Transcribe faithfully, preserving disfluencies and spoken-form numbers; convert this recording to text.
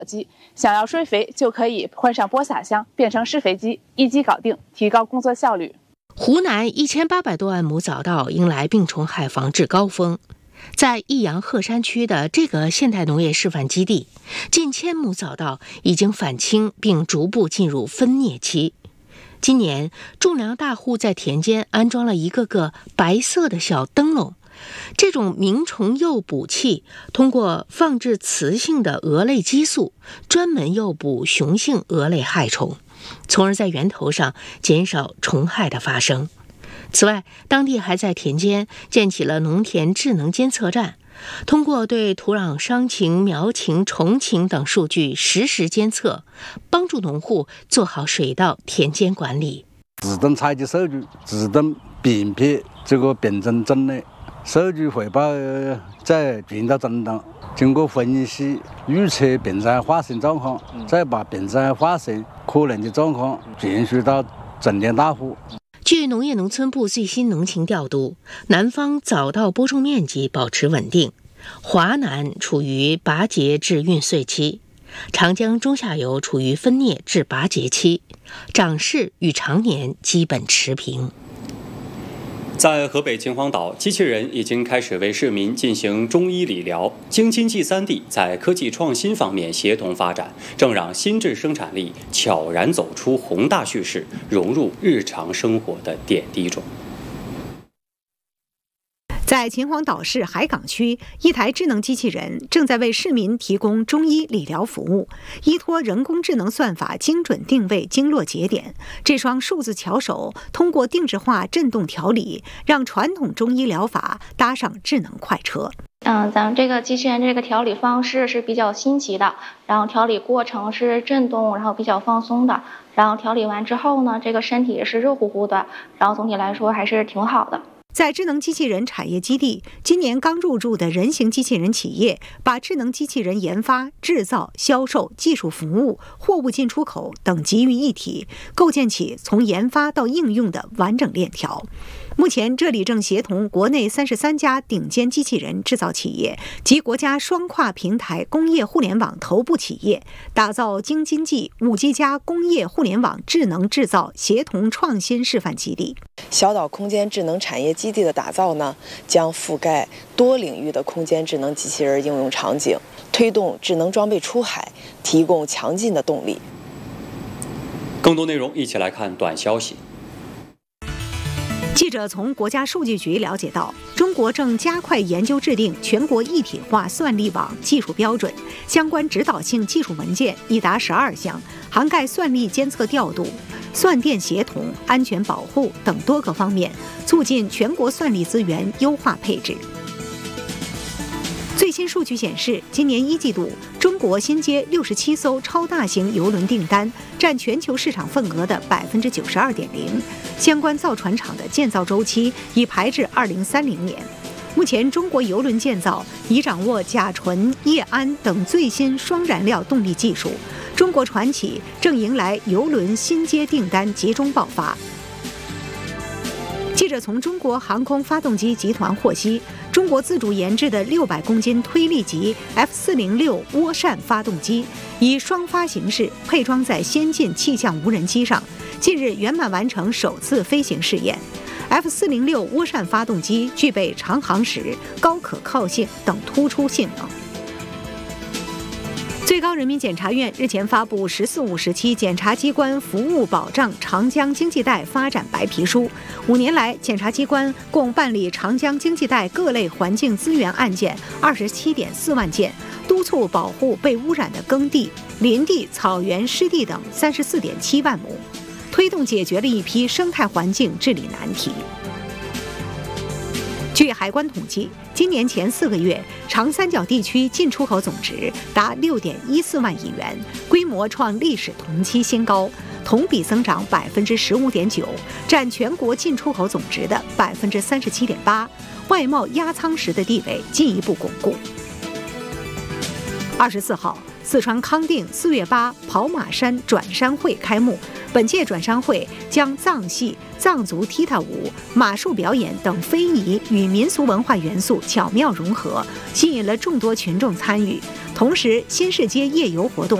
机，想要施肥就可以换上播撒箱，变成施肥机，一机搞定，提高工作效率。 湖南一千八百多万亩早稻迎来病虫害防治高峰。在益阳鹤山区的这个现代农业示范基地，近千亩早稻已经返青，并逐步进入分蘖期。今年，种粮大户在田间安装了一个个白色的小灯笼，这种鸣虫诱捕器通过放置雌性的蛾类激素，专门诱捕雄性蛾类害虫，从而在源头上减少虫害的发生。此外，当地还在田间建起了农田智能监测站，通过对土壤伤情、苗情、虫情等数据实时监测，帮助农户做好水稻田间管理。 自动采集数据，自动辨别这个病虫种类，数据汇报再传到终端，经过分析预测病灾发生状况，再把病灾发生可能的状况传输到种田大户。 据农业农村部最新农情调度，南方早稻播种面积保持稳定，华南处于拔节至孕穗期，长江中下游处于分蘖至拔节期，长势与常年基本持平。 在河北秦皇岛，机器人已经开始为市民进行中医理疗。京津冀三地在科技创新方面协同发展，正让新质生产力悄然走出宏大叙事，融入日常生活的点滴中。 在秦皇岛市海港区，一台智能机器人正在为市民提供中医理疗服务。依托人工智能算法精准定位经络节点，这双数字巧手通过定制化振动调理，让传统中医疗法搭上智能快车。 嗯，咱们这个机器人这个调理方式是比较新奇的，然后调理过程是震动，然后比较放松的，然后调理完之后呢，这个身体是热乎乎的，然后总体来说还是挺好的。 在智能机器人产业基地，今年刚入驻的人形机器人企业，把智能机器人研发、制造、销售、技术服务、货物进出口等集于一体，构建起从研发到应用的完整链条。目前，这里正协同国内三十三家顶尖机器人制造企业及国家双跨平台工业互联网头部企业，打造京津冀五 G 加工业互联网智能制造协同创新示范基地。 小岛空间智能产业基地的打造呢，将覆盖多领域的空间智能机器人应用场景，推动智能装备出海，提供强劲的动力。 更多内容，一起来看短消息。 记者从国家数据局了解到，中国正加快研究制定全国一体化算力网技术标准，相关指导性技术文件已达十二项，涵盖算力监测调度、算电协同、安全保护等多个方面，促进全国算力资源优化配置。最新数据显示，今年一季度，中国新接六十七艘超大型邮轮订单，占全球市场份额的百分之九十二点零。相关造船厂的建造周期已排至二零三零年。目前，中国邮轮建造已掌握甲醇、液氨等最新双燃料动力技术。中国船企正迎来邮轮新接订单集中爆发。记者从中国航空发动机集团获悉，中国自主研制的六百公斤推力级 F 四零六 涡扇发动机，以双发形式配装在先进气象无人机上，近日圆满完成首次飞行试验。F 四零六 涡扇发动机具备长航时、高可靠性等突出性能。最高人民检察院日前发布“十四五”时期检察机关服务保障长江经济带发展白皮书。五年来，检察机关共办理长江经济带各类环境资源案件二十七点四万件，督促保护被污染的耕地、林地、草原、湿地等三十四点七万亩，推动解决了一批生态环境治理难题。据海关统计，今年前四个月，长三角地区进出口总值达六点一四万亿元，规模创历史同期新高，同比增长百分之十五点九，占全国进出口总值的百分之三十七点八，外贸压舱石的地位进一步巩固。二十四号，四川康定四月八跑马山转山会开幕。本届转山会将藏戏、藏族踢踏舞、马术表演等非遗与民俗文化元素巧妙融合，吸引了众多群众参与， 同时，新市街夜游活动